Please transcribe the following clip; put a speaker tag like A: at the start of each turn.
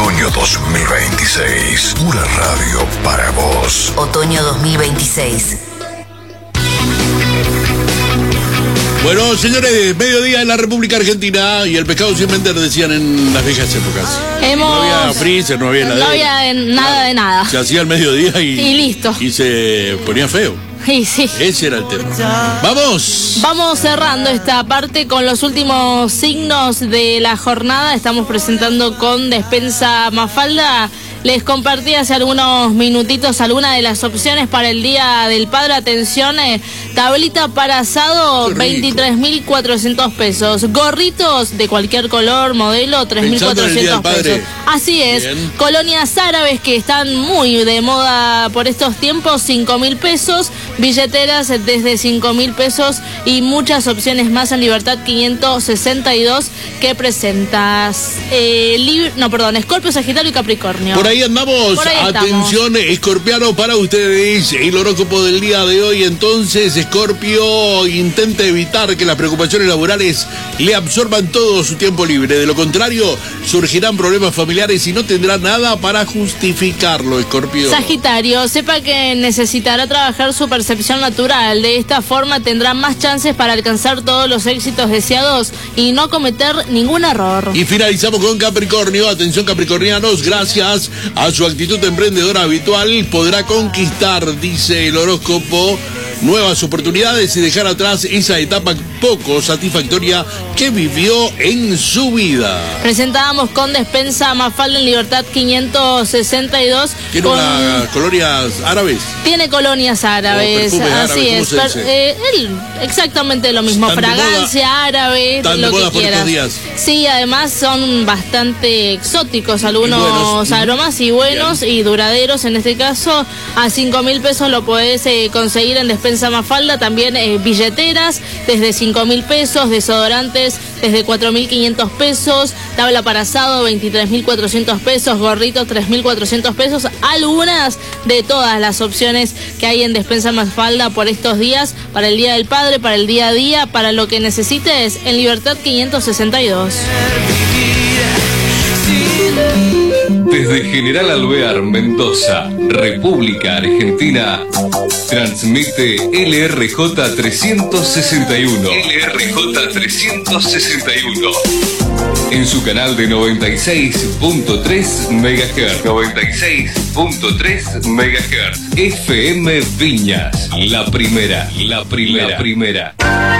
A: Otoño 2026. Pura radio para vos.
B: Otoño 2026.
C: Bueno, señores, mediodía en la República Argentina y el pescado sin vender, decían en las viejas épocas. No había freezer, no había heladera.
D: No había nada de nada.
C: Se hacía al mediodía y
D: listo.
C: Y se ponía feo.
D: Sí, sí.
C: Ese era el tema. ¡Vamos!
D: Vamos cerrando esta parte con los últimos signos de la jornada. Estamos presentando con Despensa Mafalda. Les compartí hace algunos minutitos algunas de las opciones para el Día del Padre. Atención, tablita para asado, 23.400 pesos. Gorritos de cualquier color, modelo, 3.400 pesos. Así es. Bien. Colonias árabes que están muy de moda por estos tiempos, 5.000 pesos. Billeteras desde 5.000 pesos y muchas opciones más en Libertad 562 que presentas. Escorpio, Sagitario y Capricornio.
C: Por ahí andamos. Atención, escorpiano, para ustedes el horóscopo del día de hoy. Entonces, Escorpio, intente evitar que las preocupaciones laborales le absorban todo su tiempo libre. De lo contrario, surgirán problemas familiares y no tendrá nada para justificarlo, Escorpio.
D: Sagitario, sepa que necesitará trabajar su percepción natural. De esta forma tendrá más chances para alcanzar todos los éxitos deseados y no cometer ningún error.
C: Y finalizamos con Capricornio. Atención, capricornianos, gracias a su actitud emprendedora habitual podrá conquistar, dice el horóscopo, nuevas oportunidades y dejar atrás esa etapa poco satisfactoria que vivió en su vida.
D: Presentábamos con Despensa Mafalda en Libertad 562.
C: ¿Tiene unas colonias árabes?
D: Tiene colonias árabes, así es. Exactamente lo mismo, fragancia árabe, lo que quieras. Sí, además son bastante exóticos algunos aromas y buenos y duraderos. En este caso, a 5.000 pesos lo podés conseguir en Despensa Mafalda. También billeteras desde 5.000 pesos, desodorantes desde 4.500 pesos, tabla para asado 23.400 pesos, gorritos 3.400 pesos. Algunas de todas las opciones que hay en Despensa Mafalda por estos días, para el Día del Padre, para el día a día, para lo que necesites, en Libertad 562.
E: Desde General Alvear, Mendoza, República Argentina, transmite LRJ 361. LRJ 361. En su canal de 96.3 MHz. 96.3 MHz. FM Viñas. La primera.